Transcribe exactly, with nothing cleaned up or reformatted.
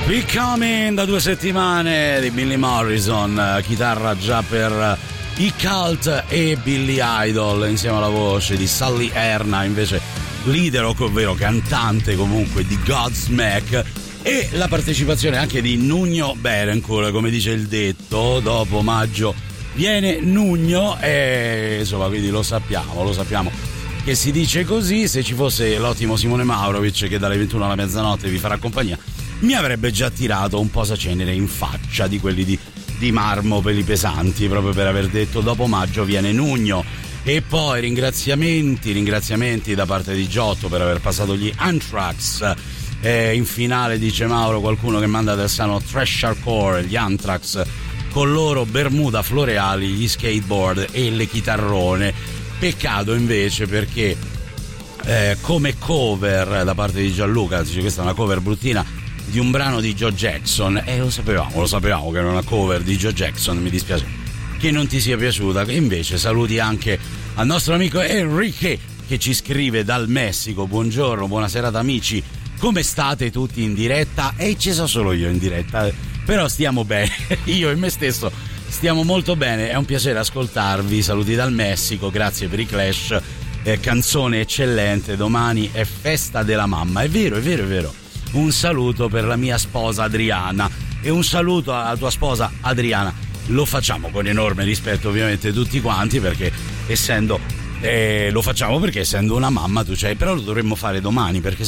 Becoming da due settimane di Billy Morrison, chitarra già per i Cult e Billy Idol, insieme alla voce di Sully Erna, invece leader, ovvero cantante comunque di Godsmack, e la partecipazione anche di Nuno Betancourt, come dice il detto, dopo maggio viene Nugno, e insomma, quindi lo sappiamo, lo sappiamo che si dice così. Se ci fosse l'ottimo Simone Maurovic che dalle ventuno alla mezzanotte vi farà compagnia, mi avrebbe già tirato un posacenere in faccia di quelli di, di marmo, peli pesanti, proprio per aver detto dopo maggio viene Nugno. E poi ringraziamenti, ringraziamenti da parte di Giotto per aver passato gli Anthrax. Eh, in finale, dice Mauro, qualcuno che manda del sano Thrash Hardcore, gli Anthrax con loro Bermuda Floreali, gli skateboard e le chitarrone. Peccato invece perché eh, come cover da parte di Gianluca, dice questa è una cover bruttina di un brano di Joe Jackson, e eh, lo sapevamo, lo sapevamo che era una cover di Joe Jackson, mi dispiace che non ti sia piaciuta. Invece saluti anche al nostro amico Enrique che ci scrive dal Messico. Buongiorno, buona serata amici, come state tutti in diretta? E ci sono solo io in diretta, però stiamo bene, io e me stesso stiamo molto bene, è un piacere ascoltarvi. Saluti dal Messico, grazie per i Clash, eh, canzone eccellente, domani è festa della mamma. È vero, è vero, è vero. Un saluto per la mia sposa Adriana e un saluto alla tua sposa Adriana. Lo facciamo con enorme rispetto ovviamente tutti quanti, perché essendo eh, lo facciamo perché essendo una mamma tu c'hai, però lo dovremmo fare domani perché